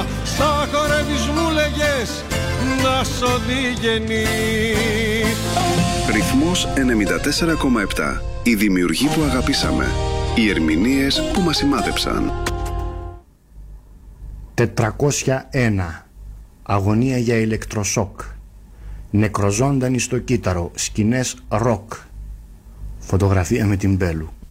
Σαν χορεύεις μου λέγες να σ' οδηγενεί. Ρυθμός 94,7. Οι δημιουργοί που αγαπήσαμε. Οι ερμηνείες που μας σημάδεψαν. 401. Αγωνία για ηλεκτροσόκ. Νεκροζώντανοι στο κύτταρο. Σκηνές ροκ. Φωτογραφία με την Μπέλου.